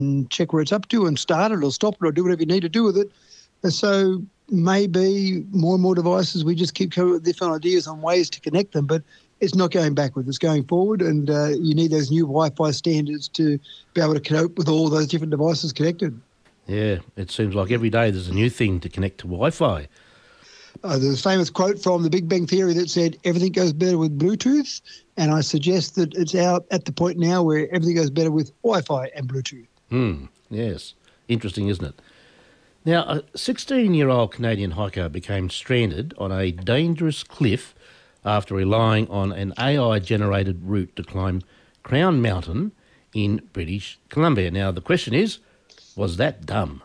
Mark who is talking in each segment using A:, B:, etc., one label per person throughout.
A: and check where it's up to and start it or stop it or do whatever you need to do with it. And so maybe more and more devices, we just keep coming with different ideas on ways to connect them, but it's not going backwards, it's going forward, and you need those new Wi-Fi standards to be able to cope with all those different devices connected.
B: Yeah, it seems like every day there's a new thing to connect to Wi-Fi.
A: There's a famous quote from The Big Bang Theory that said, everything goes better with Bluetooth, and I suggest that it's out at the point now where everything goes better with Wi-Fi and Bluetooth.
B: Yes, interesting, isn't it? Now, a 16-year-old Canadian hiker became stranded on a dangerous cliff after relying on an AI-generated route to climb Crown Mountain in British Columbia. Now, the question is, was that dumb?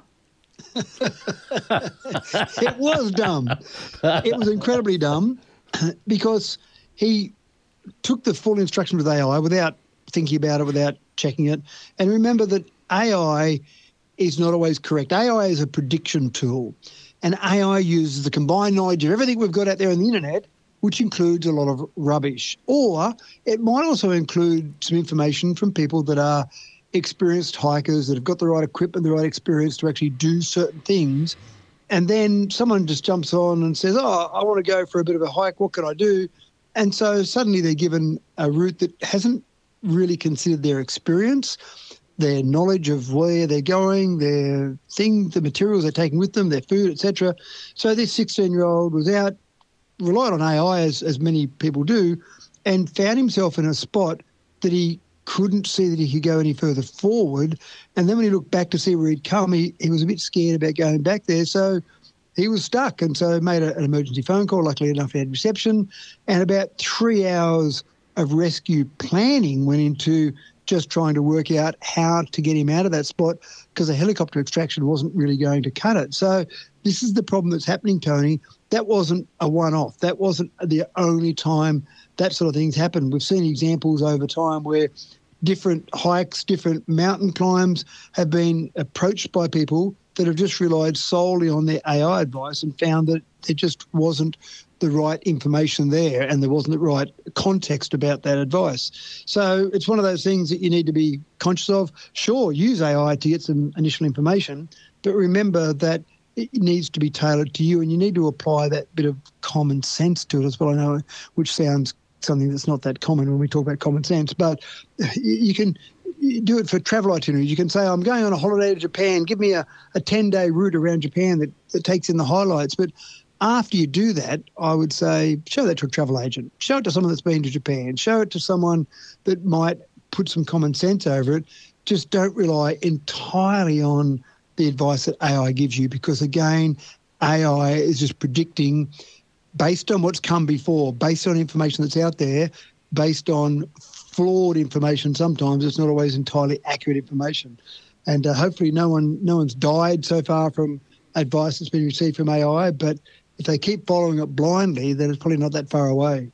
A: It was dumb. It was incredibly dumb because he took the full instruction with AI without thinking about it, without checking it. And remember that AI is not always correct. AI is a prediction tool, and AI uses the combined knowledge of everything we've got out there on the internet, which includes a lot of rubbish. Or it might also include some information from people that are experienced hikers that have got the right equipment, the right experience to actually do certain things. And then someone just jumps on and says, oh, I want to go for a bit of a hike. What can I do? And so suddenly they're given a route that hasn't really considered their experience, their knowledge of where they're going, their things, the materials they're taking with them, their food, etc. So this 16-year-old was out, relied on AI, as many people do, and found himself in a spot that he couldn't see that he could go any further forward. And then when he looked back to see where he'd come, he was a bit scared about going back there. So he was stuck, and so made an emergency phone call. Luckily enough, he had reception. And about 3 hours of rescue planning went into just trying to work out how to get him out of that spot, because a helicopter extraction wasn't really going to cut it. So this is the problem that's happening, Tony. That wasn't a one-off. That wasn't the only time that sort of things happen. We've seen examples over time where different hikes, different mountain climbs have been approached by people that have just relied solely on their AI advice and found that there just wasn't the right information there and there wasn't the right context about that advice. So it's one of those things that you need to be conscious of. Sure, use AI to get some initial information, but remember that it needs to be tailored to you and you need to apply that bit of common sense to it as well. I know, which sounds something that's not that common when we talk about common sense, but you can do it for travel itineraries. You can say, I'm going on a holiday to Japan, give me a 10-day route around Japan that takes in the highlights. But after you do that, I would say show that to a travel agent. Show it to someone that's been to Japan. Show it to someone that might put some common sense over it. Just don't rely entirely on the advice that AI gives you, because, again, AI is just predicting based on what's come before, based on information that's out there, based on flawed information. Sometimes it's not always entirely accurate information. And hopefully no one's died so far from advice that's been received from AI, but if they keep following it blindly, then it's probably not that far away.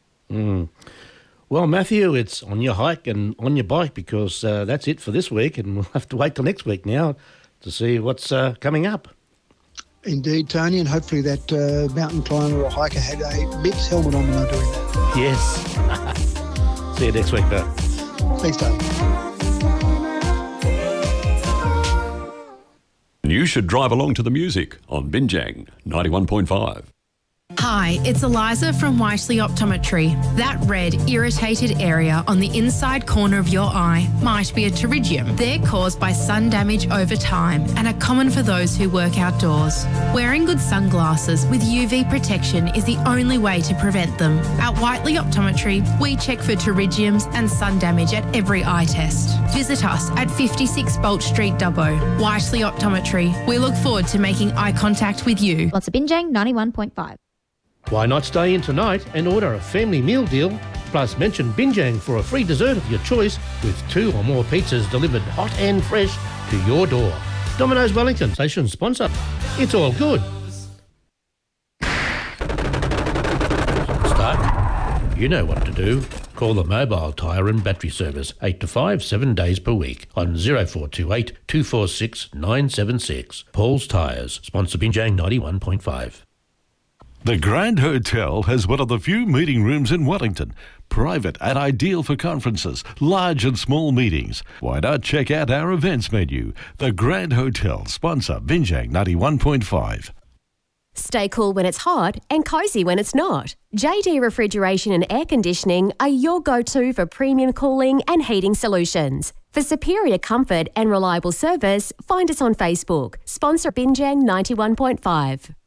B: Well, Matthew, it's on your hike and on your bike, because that's it for this week, and we'll have to wait till next week now to see what's coming up.
A: Indeed, Tony, and hopefully that mountain climber or hiker had a MIPS helmet on when they're doing that.
B: Yes. See you next week, Matt.
A: Thanks, Tony.
C: You should drive along to the music on Binjang 91.5.
D: Hi, it's Eliza from Whiteley Optometry. That red, irritated area on the inside corner of your eye might be a pterygium. They're caused by sun damage over time and are common for those who work outdoors. Wearing good sunglasses with UV protection is the only way to prevent them. At Whiteley Optometry, we check for pterygiums and sun damage at every eye test. Visit us at 56 Bolt Street, Dubbo. Whiteley Optometry. We look forward to making eye contact with you.
E: Lots of Binjang 91.5.
B: Why not stay in tonight and order a family meal deal, plus mention Binjang for a free dessert of your choice with 2 or more pizzas delivered hot and fresh to your door. Domino's Wellington, station sponsor. It's all good. Stuck? You know what to do. Call the Mobile Tyre and Battery Service 8 to 5, 7 days per week on 0428 246 976. Paul's Tyres, sponsor Binjang 91.5.
F: The Grand Hotel has one of the few meeting rooms in Wellington. Private and ideal for conferences, large and small meetings. Why not check out our events menu? The Grand Hotel, sponsor Binjang 91.5.
G: Stay cool when it's hot and cosy when it's not. JD Refrigeration and Air Conditioning are your go-to for premium cooling and heating solutions. For superior comfort and reliable service, find us on Facebook. Sponsor Binjang 91.5.